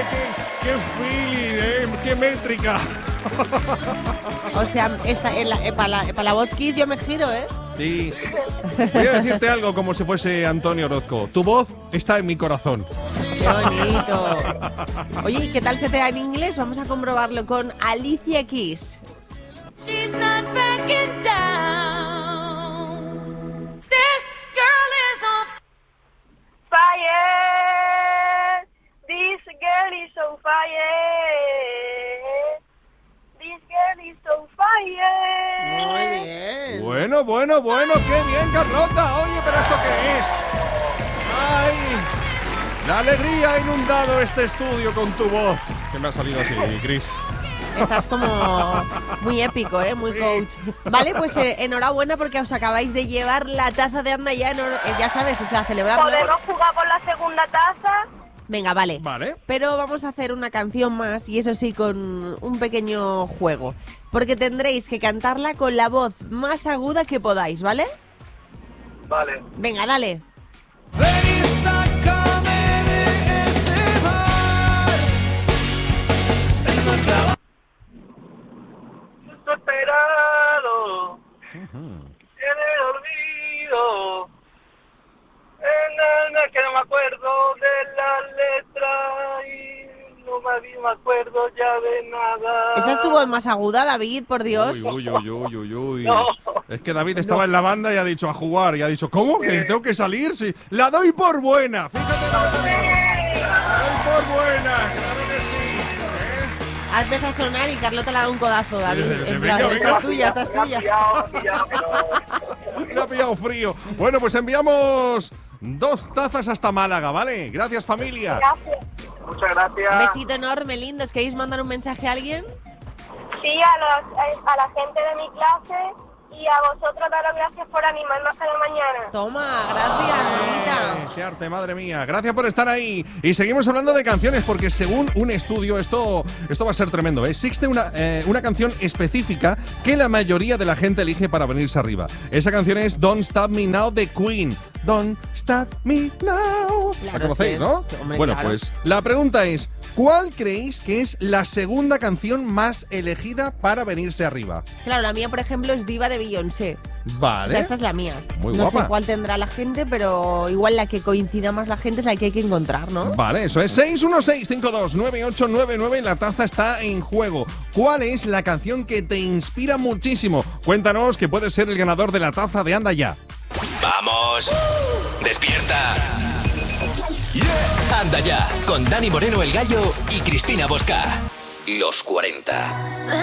qué feeling, qué métrica. O sea, para la voz Kiss yo me giro, ¿eh? Sí. Voy a decirte algo como si fuese Antonio Orozco. Tu voz está en mi corazón. ¡Qué bonito! Oye, ¿y qué tal se te da en inglés? Vamos a comprobarlo con Alicia Keys. She's not backing down. This girl is on fire. This girl is on fire. This girl is on fire. Muy bien. Bueno, qué bien, Carlota. Oye, pero ¿esto qué es? ¡Ay! La alegría ha inundado este estudio con tu voz. Que me ha salido así, Chris. Estás como muy épico, muy coach. Vale, pues enhorabuena porque os acabáis de llevar la taza de Anda Ya, ya sabes, o sea, celebrarlo. ¿Podemos jugar por la segunda taza? Venga, vale. Vale. Pero vamos a hacer una canción más y eso sí con un pequeño juego. Porque tendréis que cantarla con la voz más aguda que podáis, ¿vale? Vale. Venga, dale. Desesperado en el olvido, que no me acuerdo de la letra y no me acuerdo ya de nada. ¿Esa es tu voz más aguda, David, por Dios? Uy. No. Es que David estaba en la banda y ha dicho a jugar y ha dicho, ¿cómo? ¿Que tengo que salir? Sí. La doy por buena. Fíjate, la doy por buena. Claro que sí. Ha empezado a sonar y Carlota le ha dado un codazo, David. En plan, venga. esta es tuya, esta es tuya. Me ha pillado frío. Bueno, pues enviamos 2 tazas hasta Málaga, ¿vale? Gracias, familia. Gracias. Muchas gracias. Un besito enorme, lindos. ¿Queréis mandar un mensaje a alguien? Sí, a la gente de mi clase y a vosotros daros gracias por animarnos cada mañana. Toma, gracias, bonita. ¡Qué arte, madre mía! Gracias por estar ahí. Y seguimos hablando de canciones, porque según un estudio, esto va a ser tremendo, ¿eh? Existe una canción específica que la mayoría de la gente elige para venirse arriba. Esa canción es Don't Stop Me Now de Queen. Don't Stop Me Now. Claro, ¿La conocéis, no? Sí, hombre, Bueno, claro. pues la pregunta es, ¿cuál creéis que es la segunda canción más elegida para venirse arriba? Claro, la mía, por ejemplo, es Diva de Beyoncé. O sea, Vale. esta es la mía. Muy no guapa. sé cuál tendrá la gente, pero igual la que coincida más la gente es la que hay que encontrar, ¿no? Vale, eso es 616529899 y la taza está en juego. ¿Cuál es la canción que te inspira muchísimo? Cuéntanos que puedes ser el ganador de la taza de Anda Ya. ¡Vamos! ¡Despierta! Anda Ya, con Dani Moreno el Gallo y Cristina Bosca. Los 40.